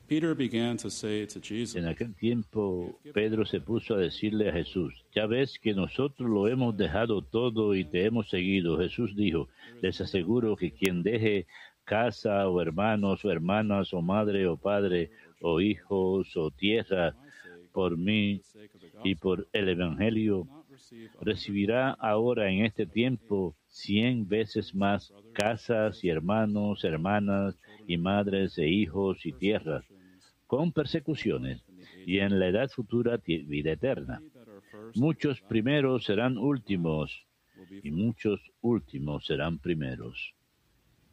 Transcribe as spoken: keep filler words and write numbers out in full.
Peter began to say to En Jesus, aquel tiempo, Pedro se puso a decirle a Jesús, ya ves que nosotros lo hemos dejado todo y te hemos seguido. Jesús dijo, les aseguro que quien deje casa o hermanos o hermanas o madre o padre o hijos o tierra por mí y por el Evangelio, recibirá ahora en este tiempo cien veces más casas y hermanos, hermanas y madres e hijos y tierras, con persecuciones, y en la edad futura ti- vida eterna. Muchos primeros serán últimos, y muchos últimos serán primeros.